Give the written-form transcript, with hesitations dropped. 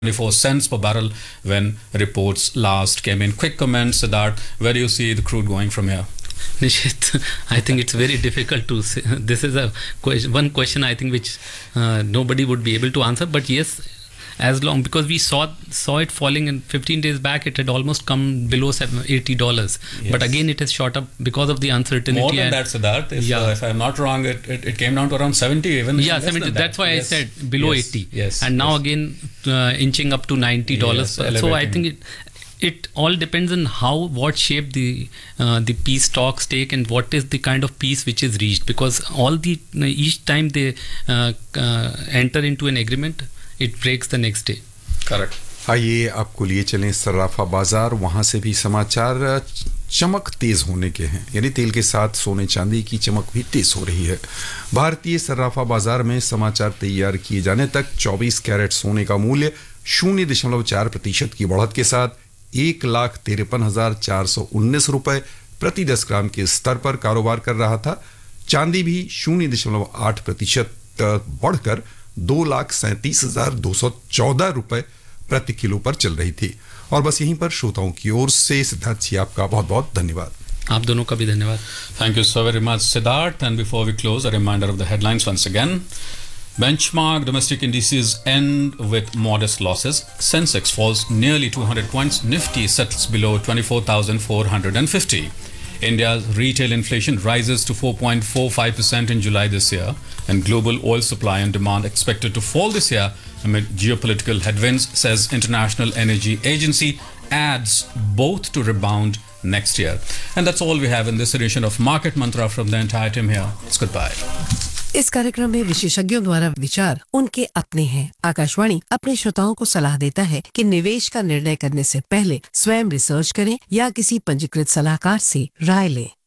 24 cents per barrel when reports last came in. Quick comments, Siddharth, where do you see the crude going from here? Nishit, I think it's very difficult to say. This is one question I think which nobody would be able to answer. But yes, as long because we saw it falling in 15 days back, it had almost come below $80. Yes. But again, it has shot up because of the uncertainty. More than that, Siddharth. If I'm not wrong, it came down to around 70 even. Yeah, 70. That's why I said below 80. Yes. And now again inching up to $90. Yes, so I think it all depends on what shape the peace talks take and what is the kind of peace which is reached, because each time they enter into an agreement, it breaks the next day. Correct. आइए आपको लिए चलें सर्राफा बाजार, वहां से भी समाचार चमक तेज होने के हैं, यानी तेल के साथ सोने चांदी की चमक भी तेज हो रही है। भारतीय सर्राफा बाजार में समाचार तैयार किए जाने तक 24 कैरेट सोने का मूल्य 0.4% की बढ़त के साथ 1,53,419 रुपए प्रति 10 ग्राम के स्तर पर कारोबार कर रहा था। चांदी भी 0.8% बढ़कर 2,37,214 रुपए प्रति किलो पर चल रही थी। और बस यहीं पर श्रोताओं की ओर से सिद्धार्थ जी आपका बहुत बहुत धन्यवाद। आप दोनों का भी धन्यवाद। Thank you so very much, Siddharth. And before we close, a reminder of the headlines once again. Benchmark domestic indices end with modest losses. Sensex falls nearly 200 points. Nifty settles below 24,450. India's retail inflation rises to 4.45% in July this year, and global oil supply and demand expected to fall this year amid geopolitical headwinds, says International Energy Agency, adds both to rebound next year. And that's all we have in this edition of Market Mantra from the entire team here. It's goodbye. इस कार्यक्रम में विशेषज्ञों द्वारा विचार उनके अपने हैं। आकाशवाणी अपने श्रोताओं को सलाह देता है कि निवेश का निर्णय करने से पहले स्वयं रिसर्च करें या किसी पंजीकृत सलाहकार से राय लें।